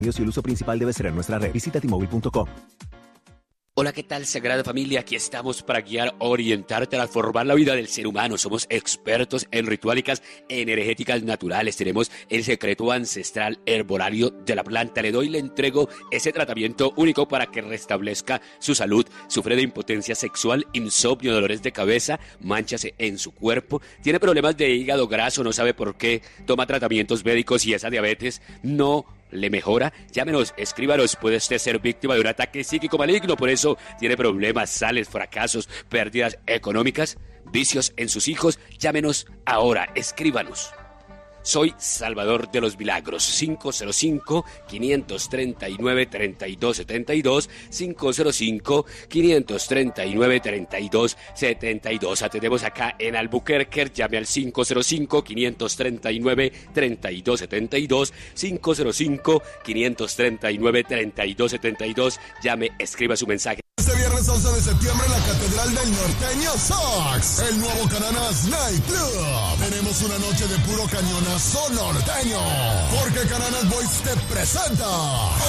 Y el uso principal debe ser en nuestra red. Visita T-Mobile.com. Hola, ¿qué tal, Sagrada Familia? Aquí estamos para guiar, orientar, transformar la vida del ser humano. Somos expertos en rituálicas energéticas naturales. Tenemos el secreto ancestral herbolario de la planta. Le entrego ese tratamiento único para que restablezca su salud. Sufre de impotencia sexual, insomnio, dolores de cabeza, manchas en su cuerpo. Tiene problemas de hígado graso, no sabe por qué. Toma tratamientos médicos y esa diabetes no le mejora. Llámenos, escríbanos, puede usted ser víctima de un ataque psíquico maligno, por eso tiene problemas, sales, fracasos, pérdidas económicas, vicios en sus hijos. Llámenos ahora, escríbanos. Soy Salvador de los Milagros, 505-539-3272, 505-539-3272. Atendemos acá en Albuquerque, llame al 505-539-3272, 505-539-3272, llame, escriba su mensaje. Este viernes 11 de septiembre en la Catedral del Norteño Sox, el nuevo Cananas Night Club. Tenemos una noche de puro cañonazo norteño, porque Cananas Boys te presenta